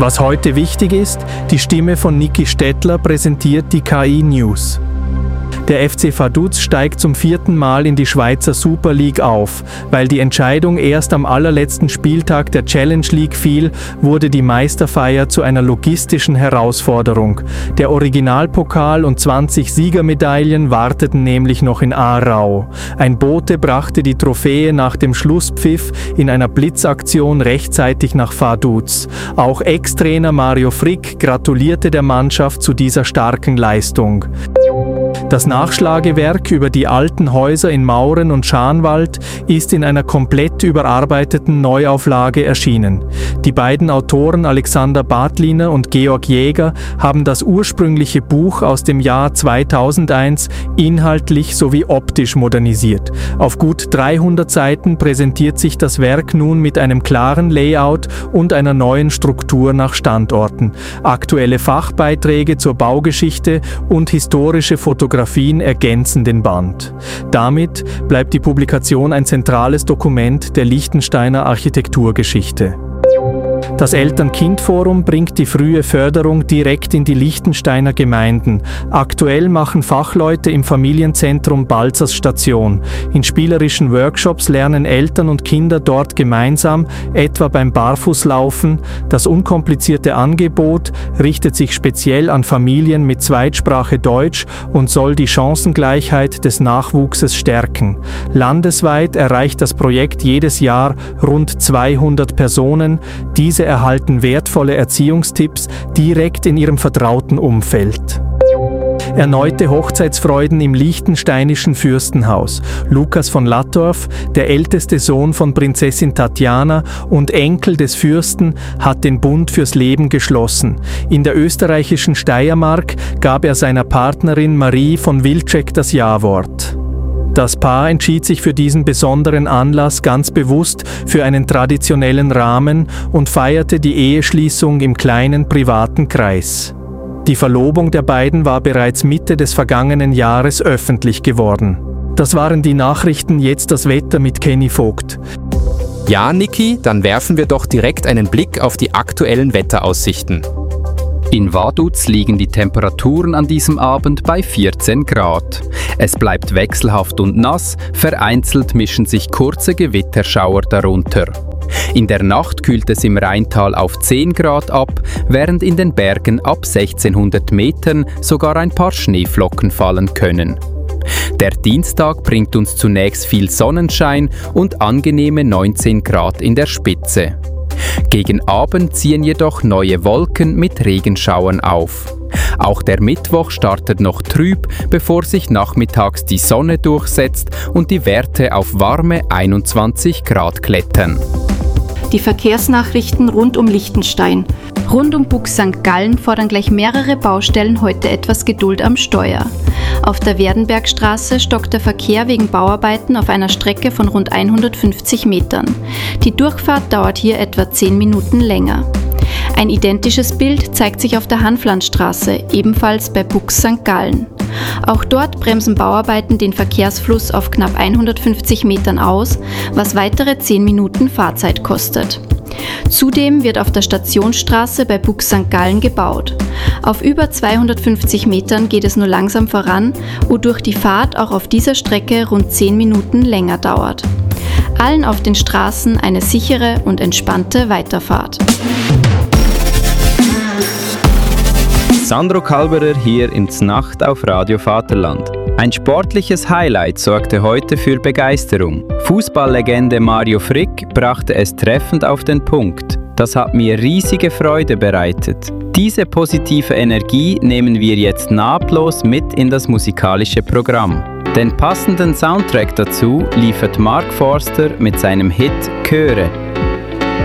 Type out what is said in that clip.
Was heute wichtig ist, die Stimme von Niki Stettler präsentiert die KI News. Der FC Vaduz steigt zum 4. Mal in die Schweizer Super League auf. Weil die Entscheidung erst am allerletzten Spieltag der Challenge League fiel, wurde die Meisterfeier zu einer logistischen Herausforderung. Der Originalpokal und 20 Siegermedaillen warteten nämlich noch in Aarau. Ein Bote brachte die Trophäe nach dem Schlusspfiff in einer Blitzaktion rechtzeitig nach Vaduz. Auch Ex-Trainer Mario Frick gratulierte der Mannschaft zu dieser starken Leistung. Das Nachschlagewerk über die alten Häuser in Mauren und Schanwald ist in einer komplett überarbeiteten Neuauflage erschienen. Die beiden Autoren Alexander Badliner und Georg Jäger haben das ursprüngliche Buch aus dem Jahr 2001 inhaltlich sowie optisch modernisiert. Auf gut 300 Seiten präsentiert sich das Werk nun mit einem klaren Layout und einer neuen Struktur nach Standorten. Aktuelle Fachbeiträge zur Baugeschichte und historische Fotografien ergänzen den Band. Damit bleibt die Publikation ein zentrales Dokument der Liechtensteiner Architekturgeschichte. Das Eltern-Kind-Forum bringt die frühe Förderung direkt in die Liechtensteiner Gemeinden. Aktuell machen Fachleute im Familienzentrum Balzers Station. In spielerischen Workshops lernen Eltern und Kinder dort gemeinsam, etwa beim Barfußlaufen. Das unkomplizierte Angebot richtet sich speziell an Familien mit Zweitsprache Deutsch und soll die Chancengleichheit des Nachwuchses stärken. Landesweit erreicht das Projekt jedes Jahr rund 200 Personen. Diese erhalten wertvolle Erziehungstipps direkt in ihrem vertrauten Umfeld. Erneute Hochzeitsfreuden im liechtensteinischen Fürstenhaus. Lukas von Lattorf, der älteste Sohn von Prinzessin Tatjana und Enkel des Fürsten, hat den Bund fürs Leben geschlossen. In der österreichischen Steiermark gab er seiner Partnerin Marie von Wilczek das Ja-Wort. Das Paar entschied sich für diesen besonderen Anlass ganz bewusst für einen traditionellen Rahmen und feierte die Eheschließung im kleinen privaten Kreis. Die Verlobung der beiden war bereits Mitte des vergangenen Jahres öffentlich geworden. Das waren die Nachrichten, jetzt das Wetter mit Kenny Vogt. Ja, Niki, dann werfen wir doch direkt einen Blick auf die aktuellen Wetteraussichten. In Vaduz liegen die Temperaturen an diesem Abend bei 14 Grad. Es bleibt wechselhaft und nass, vereinzelt mischen sich kurze Gewitterschauer darunter. In der Nacht kühlt es im Rheintal auf 10 Grad ab, während in den Bergen ab 1600 Metern sogar ein paar Schneeflocken fallen können. Der Dienstag bringt uns zunächst viel Sonnenschein und angenehme 19 Grad in der Spitze. Gegen Abend ziehen jedoch neue Wolken mit Regenschauern auf. Auch der Mittwoch startet noch trüb, bevor sich nachmittags die Sonne durchsetzt und die Werte auf warme 21 Grad klettern. Die Verkehrsnachrichten rund um Liechtenstein. Rund um Bux St. Gallen fordern gleich mehrere Baustellen heute etwas Geduld am Steuer. Auf der Werdenbergstraße stockt der Verkehr wegen Bauarbeiten auf einer Strecke von rund 150 Metern. Die Durchfahrt dauert hier etwa 10 Minuten länger. Ein identisches Bild zeigt sich auf der Hanflandstraße, ebenfalls bei Bux St. Gallen. Auch dort bremsen Bauarbeiten den Verkehrsfluss auf knapp 150 Metern aus, was weitere 10 Minuten Fahrzeit kostet. Zudem wird auf der Stationsstraße bei Bux St. Gallen gebaut. Auf über 250 Metern geht es nur langsam voran, wodurch die Fahrt auch auf dieser Strecke rund 10 Minuten länger dauert. Allen auf den Straßen eine sichere und entspannte Weiterfahrt. Sandro Kalberer hier in Znacht auf Radio Vaterland. Ein sportliches Highlight sorgte heute für Begeisterung. Fußballlegende Mario Frick brachte es treffend auf den Punkt. Das hat mir riesige Freude bereitet. Diese positive Energie nehmen wir jetzt nahtlos mit in das musikalische Programm. Den passenden Soundtrack dazu liefert Mark Forster mit seinem Hit Chöre.